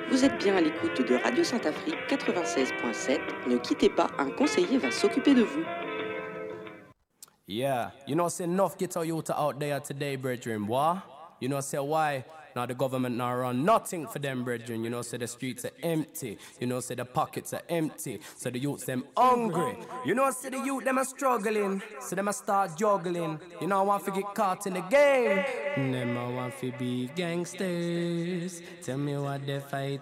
Vous êtes bien à l'écoute de Radio Saint-Afrique 96.7. Ne quittez pas, un conseiller va s'occuper de vous. Yeah, you know, say enough get our youth out there today, brethren. What? You know, say why? Now the government now run nothing for them, brethren. You know, say the streets are empty. You know, say the pockets are empty. So the youths them hungry. You know, say the youth them are struggling. So them a start juggling. You know, I want to get caught in the game. Them I want to be gangsters. Tell me what they fight.